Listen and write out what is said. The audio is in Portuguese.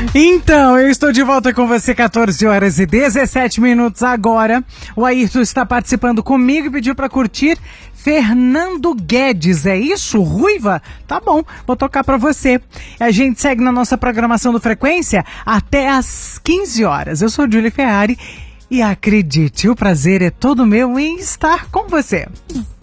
Então, eu estou de volta com você, 14 horas e 17 minutos agora. O Ayrton está participando comigo e pediu para curtir Fernando Guedes, é isso? Ruiva? Tá bom, vou tocar pra você. A gente segue na nossa programação do Frequência até às 15 horas. Eu sou Julie Ferrari e acredite, o prazer é todo meu em estar com você.